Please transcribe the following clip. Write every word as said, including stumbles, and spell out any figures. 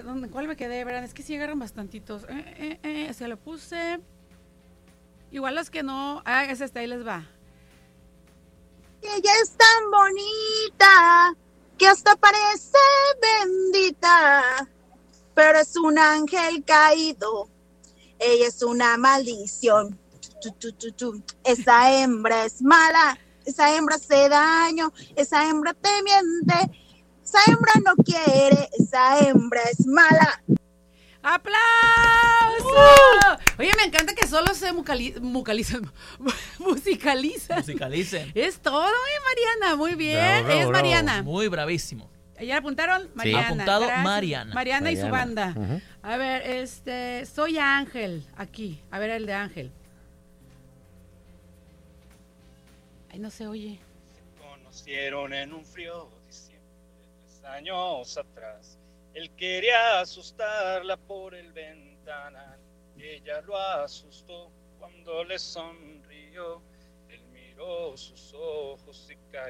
¿Dónde, ¿Cuál me quedé? Verán, es que sí agarran bastantitos. Eh, eh, eh, se lo puse. Igual los que no. Ah, ese está, ahí les va. Ella es tan bonita que hasta parece bendita, pero es un ángel caído. Ella es una maldición. Tu, tu, tu, tu. Esa hembra es mala, esa hembra hace daño, esa hembra te miente, esa hembra no quiere, esa hembra es mala. ¡Aplauso! Uh. Oye, me encanta que solo se mucali- mucalizan, musicalizan. Musicalicen. Es todo, eh, Mariana, muy bien. Bravo, bravo, es bravo. Mariana. Muy bravísimo. ¿Ya apuntaron? Mariana. Apuntado Gracias. Mariana. Mariana y su Mariana. banda. Ujú. A ver, este, soy Ángel, aquí. A ver el de Ángel. Ay, no se oye. Se conocieron en un frío diciembre de tres años atrás. Él quería asustarla por el ventanal. Ella lo asustó cuando le sonrió.